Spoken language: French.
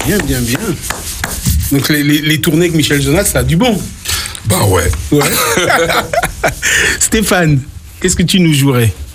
Bien. Donc les tournées avec Michel Jonas, ça a du bon. Bah ouais. Stéphane, qu'est-ce que tu nous jouerais?